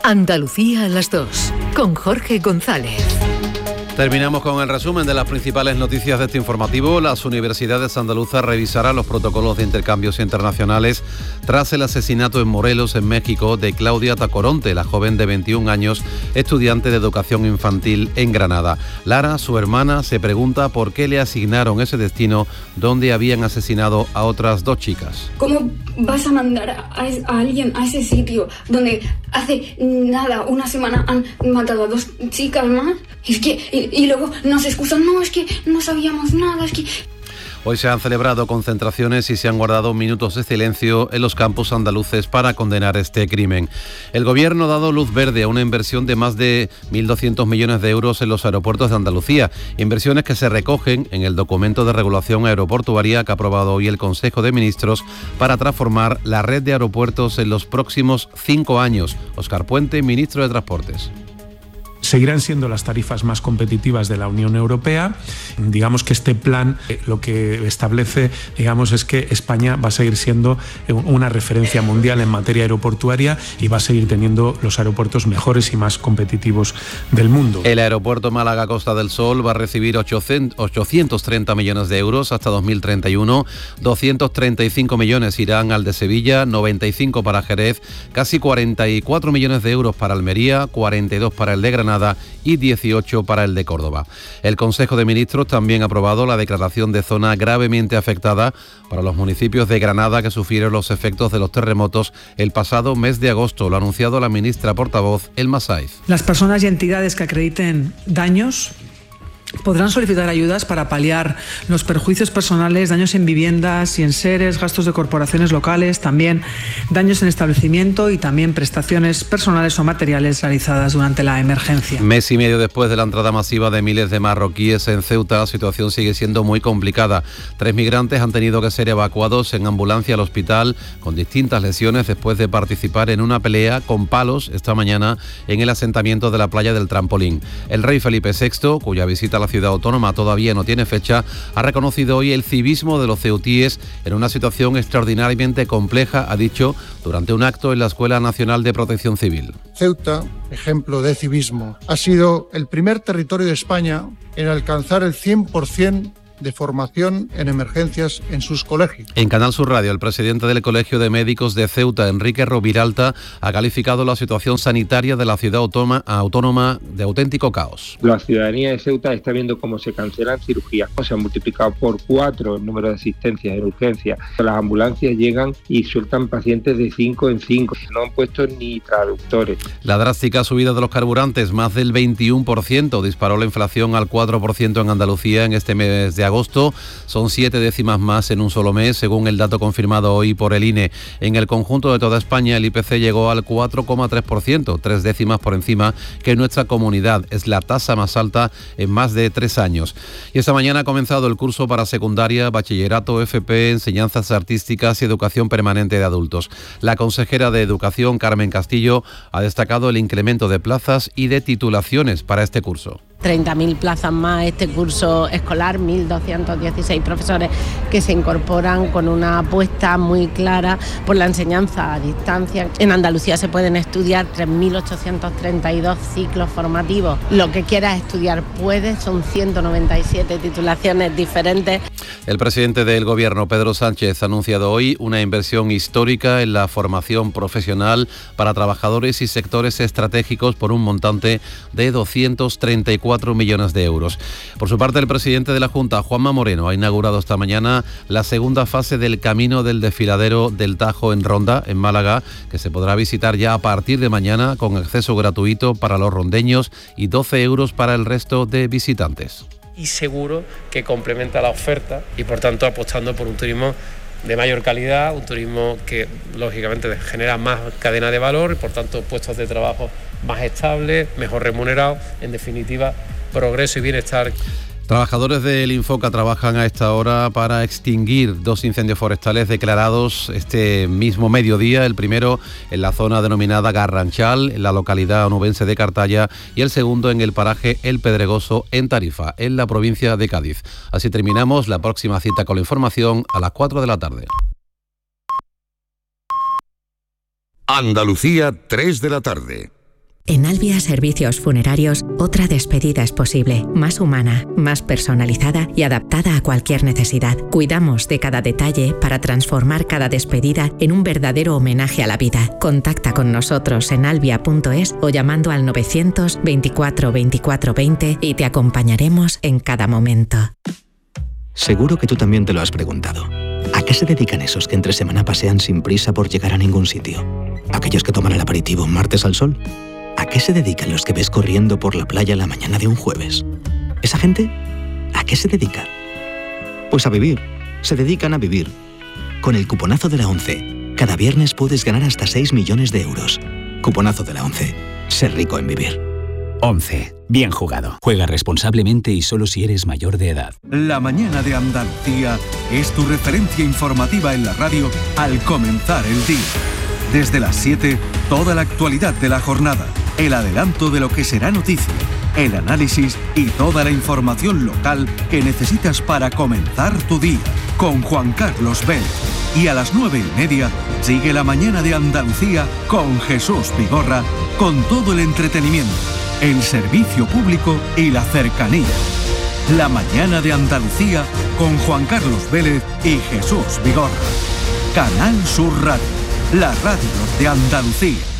Andalucía a las 2, con Jorge González. Terminamos con el resumen de las principales noticias de este informativo. Las universidades andaluzas revisarán los protocolos de intercambios internacionales tras el asesinato en Morelos, en México, de Claudia Tacoronte, la joven de 21 años, estudiante de educación infantil en Granada. Lara, su hermana, se pregunta por qué le asignaron ese destino donde habían asesinado a otras 2 chicas. ¿Cómo vas a mandar a alguien a ese sitio donde hace nada, una semana han matado a 2 chicas más? Es que, y luego nos excusan, no, es que no sabíamos nada, es que... Hoy se han celebrado concentraciones y se han guardado minutos de silencio en los campus andaluces para condenar este crimen. El Gobierno ha dado luz verde a una inversión de más de 1.200 millones de euros en los aeropuertos de Andalucía, inversiones que se recogen en el documento de regulación aeroportuaria que ha aprobado hoy el Consejo de Ministros para transformar la red de aeropuertos en los próximos 5 años. Óscar Puente, ministro de Transportes. Seguirán siendo las tarifas más competitivas de la Unión Europea. Digamos que este plan lo que establece, es que España va a seguir siendo una referencia mundial en materia aeroportuaria y va a seguir teniendo los aeropuertos mejores y más competitivos del mundo. El aeropuerto Málaga Costa del Sol va a recibir 830 millones de euros hasta 2031, 235 millones irán al de Sevilla, 95 para Jerez, casi 44 millones de euros para Almería, 42 para el de Granada y 18 para el de Córdoba. El Consejo de Ministros también ha aprobado la declaración de zona gravemente afectada para los municipios de Granada que sufrieron los efectos de los terremotos el pasado mes de agosto. Lo ha anunciado la ministra portavoz, Elma Saiz. Las personas y entidades que acrediten daños podrán solicitar ayudas para paliar los perjuicios personales, daños en viviendas y en seres, gastos de corporaciones locales, también daños en establecimiento y también prestaciones personales o materiales realizadas durante la emergencia. Mes y medio después de la entrada masiva de miles de marroquíes en Ceuta, la situación sigue siendo muy complicada. 3 migrantes han tenido que ser evacuados en ambulancia al hospital con distintas lesiones después de participar en una pelea con palos esta mañana en el asentamiento de la playa del Trampolín. El rey Felipe VI, cuya visita a la ciudad autónoma todavía no tiene fecha, ha reconocido hoy el civismo de los ceutíes en una situación extraordinariamente compleja, ha dicho, durante un acto en la Escuela Nacional de Protección Civil. Ceuta, ejemplo de civismo, ha sido el primer territorio de España en alcanzar el 100% de formación en emergencias en sus colegios. En Canal Sur Radio, el presidente del Colegio de Médicos de Ceuta, Enrique Roviralta, ha calificado la situación sanitaria de la ciudad autónoma de auténtico caos. La ciudadanía de Ceuta está viendo cómo se cancelan cirugías. Se han multiplicado por 4 el número de asistencias en urgencia. Las ambulancias llegan y sueltan pacientes de 5 en 5. No han puesto ni traductores. La drástica subida de los carburantes, más del 21%, disparó la inflación al 4% en Andalucía en este mes de agosto. Son 7 décimas más en un solo mes, según el dato confirmado hoy por el INE. En el conjunto de toda España, el IPC llegó al 4,3%, 3 décimas por encima que en nuestra comunidad. Es la tasa más alta en más de 3 años. Y esta mañana ha comenzado el curso para secundaria, bachillerato, FP, enseñanzas artísticas y educación permanente de adultos. La consejera de Educación, Carmen Castillo, ha destacado el incremento de plazas y de titulaciones para este curso. 30.000 plazas más este curso escolar, 1.216 profesores que se incorporan con una apuesta muy clara por la enseñanza a distancia. En Andalucía se pueden estudiar 3.832 ciclos formativos. Lo que quieras estudiar puedes, son 197 titulaciones diferentes. El presidente del Gobierno, Pedro Sánchez, ha anunciado hoy una inversión histórica en la formación profesional para trabajadores y sectores estratégicos por un montante de 234 millones de euros. Por su parte, el presidente de la Junta, Juanma Moreno, ha inaugurado esta mañana la segunda fase del Camino del Desfiladero del Tajo en Ronda, en Málaga, que se podrá visitar ya a partir de mañana con acceso gratuito para los rondeños y 12 euros para el resto de visitantes. Y seguro que complementa la oferta y, por tanto, apostando por un turismo de mayor calidad, un turismo que lógicamente genera más cadena de valor y por tanto puestos de trabajo más estables, mejor remunerados, en definitiva progreso y bienestar. Trabajadores del Infoca trabajan a esta hora para extinguir 2 incendios forestales declarados este mismo mediodía, el primero en la zona denominada Garranchal, en la localidad onubense de Cartaya, y el segundo en el paraje El Pedregoso, en Tarifa, en la provincia de Cádiz. Así terminamos. La próxima cita con la información a las 4 de la tarde. Andalucía, 3 de la tarde. En Albia Servicios Funerarios, otra despedida es posible, más humana, más personalizada y adaptada a cualquier necesidad. Cuidamos de cada detalle para transformar cada despedida en un verdadero homenaje a la vida. Contacta con nosotros en albia.es o llamando al 924 24 20 y te acompañaremos en cada momento. Seguro que tú también te lo has preguntado. ¿A qué se dedican esos que entre semana pasean sin prisa por llegar a ningún sitio? ¿Aquellos que toman el aperitivo un martes al sol? ¿A qué se dedican los que ves corriendo por la playa la mañana de un jueves? ¿Esa gente? ¿A qué se dedica? Pues a vivir. Se dedican a vivir. Con el cuponazo de la ONCE, cada viernes puedes ganar hasta 6 millones de euros. Cuponazo de la ONCE. Ser rico en vivir. ONCE. Bien jugado. Juega responsablemente y solo si eres mayor de edad. La mañana de Andalucía es tu referencia informativa en la radio al comenzar el día. Desde las 7, toda la actualidad de la jornada, el adelanto de lo que será noticia, el análisis y toda la información local que necesitas para comenzar tu día, con Juan Carlos Vélez. Y a las 9:30 sigue la mañana de Andalucía con Jesús Vigorra, con todo el entretenimiento, el servicio público y la cercanía. La mañana de Andalucía con Juan Carlos Vélez y Jesús Vigorra. Canal Sur Radio, la radio de Andalucía.